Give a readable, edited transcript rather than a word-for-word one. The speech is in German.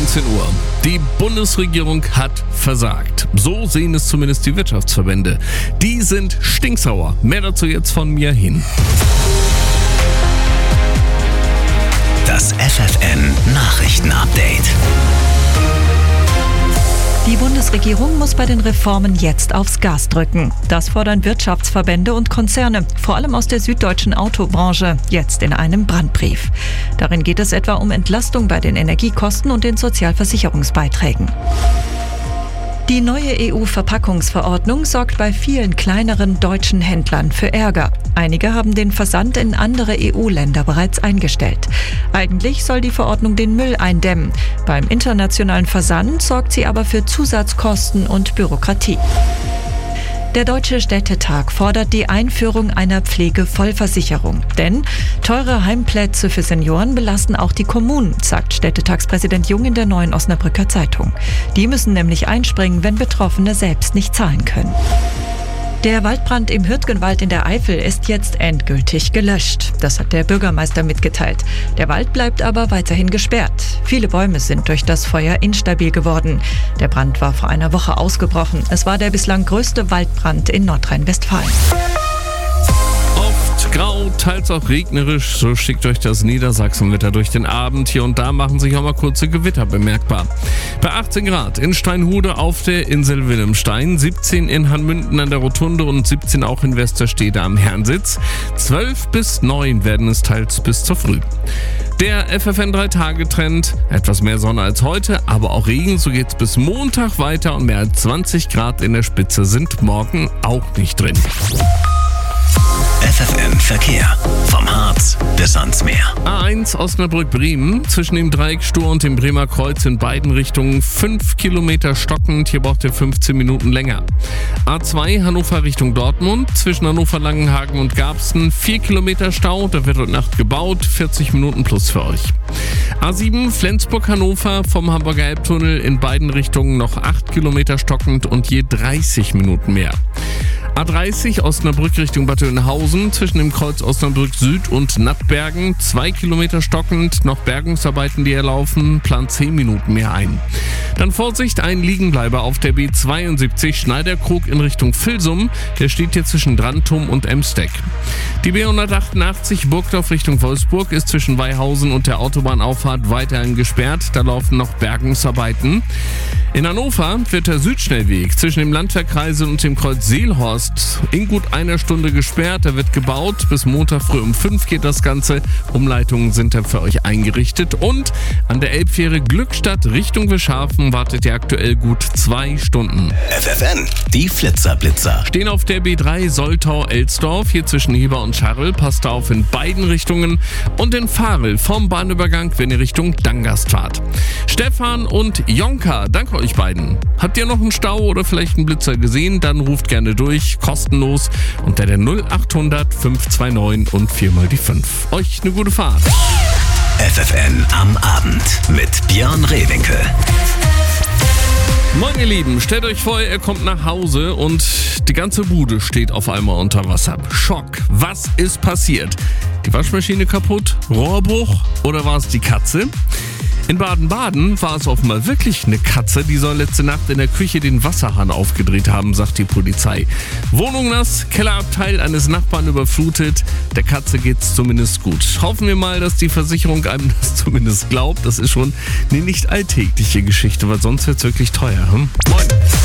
19 Uhr. Die Bundesregierung hat versagt. So sehen es zumindest die Wirtschaftsverbände. Die sind stinksauer. Mehr dazu jetzt von mir hin. Das FFN Nachrichtenupdate. Die Bundesregierung muss bei den Reformen jetzt aufs Gas drücken. Das fordern Wirtschaftsverbände und Konzerne, vor allem aus der süddeutschen Autobranche, jetzt in einem Brandbrief. Darin geht es etwa um Entlastung bei den Energiekosten und den Sozialversicherungsbeiträgen. Die neue EU-Verpackungsverordnung sorgt bei vielen kleineren deutschen Händlern für Ärger. Einige haben den Versand in andere EU-Länder bereits eingestellt. Eigentlich soll die Verordnung den Müll eindämmen. Beim internationalen Versand sorgt sie aber für Zusatzkosten und Bürokratie. Der Deutsche Städtetag fordert die Einführung einer Pflegevollversicherung. Denn teure Heimplätze für Senioren belasten auch die Kommunen, sagt Städtetagspräsident Jung in der Neuen Osnabrücker Zeitung. Die müssen nämlich einspringen, wenn Betroffene selbst nicht zahlen können. Der Waldbrand im Hürtgenwald in der Eifel ist jetzt endgültig gelöscht. Das hat der Bürgermeister mitgeteilt. Der Wald bleibt aber weiterhin gesperrt. Viele Bäume sind durch das Feuer instabil geworden. Der Brand war vor einer Woche ausgebrochen. Es war der bislang größte Waldbrand in Nordrhein-Westfalen. Grau, teils auch regnerisch, so schickt euch das Niedersachsenwetter durch den Abend. Hier und da machen sich auch mal kurze Gewitter bemerkbar. Bei 18 Grad in Steinhude auf der Insel Wilhelmstein, 17 in Hanmünden an der Rotunde und 17 auch in Westerstede am Herrensitz. 12 bis 9 werden es teils bis zur Früh. Der FFN 3-Tage-Trend, etwas mehr Sonne als heute, aber auch Regen, so geht's bis Montag weiter und mehr als 20 Grad in der Spitze sind morgen auch nicht drin. FFN Verkehr. Vom Harz bis ans Meer. A1 Osnabrück-Bremen, zwischen dem Dreieck Stur und dem Bremer Kreuz in beiden Richtungen 5 Kilometer stockend, hier braucht ihr 15 Minuten länger. A2 Hannover Richtung Dortmund, zwischen Hannover-Langenhagen und Garbsen 4 Kilometer Stau, da wird heute Nacht gebaut, 40 Minuten plus für euch. A7 Flensburg-Hannover vom Hamburger Elbtunnel in beiden Richtungen noch 8 Kilometer stockend und je 30 Minuten mehr. A30 Osnabrück Richtung Bad Oeynhausen, zwischen dem Kreuz Osnabrück Süd und Nattbergen 2 Kilometer stockend, noch Bergungsarbeiten, die erlaufen, plant 10 Minuten mehr ein. Dann Vorsicht, ein Liegenbleiber auf der B72 Schneiderkrug in Richtung Vilsum, der steht hier zwischen Drantum und Emsteck. Die B188 Burgdorf Richtung Wolfsburg ist zwischen Weihausen und der Autobahnauffahrt weiterhin gesperrt, da laufen noch Bergungsarbeiten. In Hannover wird der Südschnellweg zwischen dem Landwehr Kreisel und dem Kreuz Seelhorst in gut einer Stunde gesperrt. Da wird gebaut. Bis Montag früh um 5 geht das Ganze. Umleitungen sind dann für euch eingerichtet. Und an der Elbfähre Glückstadt Richtung Wischhafen wartet ihr aktuell gut 2 Stunden. FFN, die Flitzer-Blitzer. Stehen auf der B3 Soltau-Elsdorf, hier zwischen Heber und Scharl. Passt auf in beiden Richtungen. Und in Varel vom Bahnübergang, wenn ihr Richtung Dangast fahrt. Stefan und Jonka, danke euch beiden. Habt ihr noch einen Stau oder vielleicht einen Blitzer gesehen? Dann ruft gerne durch, kostenlos unter der 0800 529 und 4 mal die 5. Euch eine gute Fahrt. FFN am Abend mit Björn Rehwinkel. Moin ihr Lieben, stellt euch vor, ihr kommt nach Hause und die ganze Bude steht auf einmal unter Wasser. Schock, was ist passiert? Die Waschmaschine kaputt? Rohrbruch? Oder war es die Katze? In Baden-Baden war es offenbar wirklich eine Katze, die soll letzte Nacht in der Küche den Wasserhahn aufgedreht haben, sagt die Polizei. Wohnung nass, Kellerabteil eines Nachbarn überflutet, der Katze geht's zumindest gut. Hoffen wir mal, dass die Versicherung einem das zumindest glaubt. Das ist schon eine nicht alltägliche Geschichte, weil sonst wird's wirklich teuer. Moin!